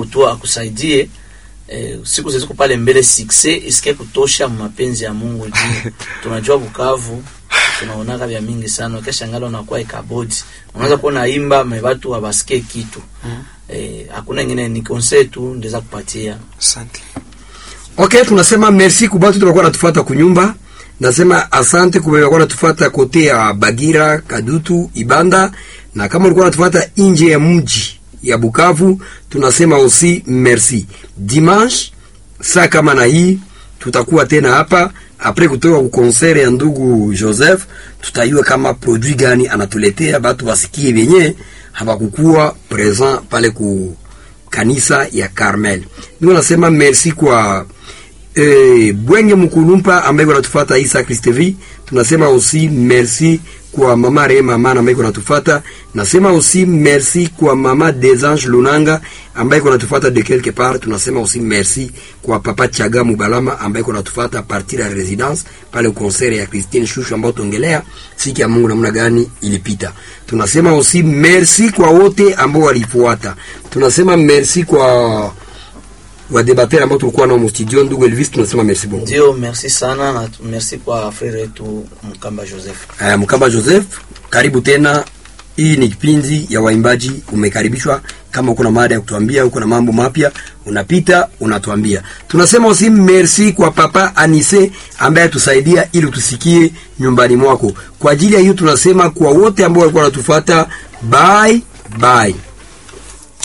tu akusaidie siku ziko pale mbele success isikie kutosha mapenzi ya Mungu juu. Tunajua Bukavu tunaona vya mingi sana, kesha ngalo unakuwa ikabodi. Unaanza kuona imba watu wabasikie kitu. Hakuna nyingine ni concert tu ndeza kupatia. Asante. Okay, tunasema merci kwa watu tulikuwa natufuata kunyumba. Nasema asante kwa walikuwa natufuata kote ya Bagira, Kadutu, Ibanda, na kama ulikuwa natufuata nje ya mji ya Bukavu, tunasema aussi merci. Dimanche saa kama na hii tutakuwa tena hapa après kutoka ku concert ya ndugu Joseph, tutaiwa kama produit gani anatuletea batu wasikie benye habakukuwa present pale ku kanisa ya Carmel. Ndio nasema merci kwa Bwenge Mkulumpa ambaye anatufuata Isa Kristevi. Tunasema aussi merci kwa mama Rema ambaye anatufuata. Nasema aussi merci kwa mama Desange Lunanga ambaye anatufuata de quelque part. Tunasema aussi merci kwa papa Chaga Mubalama ambaye anatufuata partir ya residence pale concert ya Christine Shushu ambayo tuongelea siku ya Mungu namna gani ilipita. Tunasema aussi merci kwa wote ambao walifuata. Tunasema merci kwa wadebater ambao tulikuwa na studio ndugu Elvis. Tunasema merci beaucoup. Ndio, merci sana na merci kwa frère yetu Mkamba Joseph. Mkamba Joseph, karibu tena. Hii ni kipindi ya waimbaji, umekaribishwa. Kama uko na mada ya kutuambia, uko na mambo mapya, unapita unatuambia. Tunasema aussi merci kwa papa Anise ambaye tusaidia ili tusikie nyumbani mwako. Kwa ajili ya hiyo tunasema kwa wote ambao walikuwa wanatufuata, bye bye.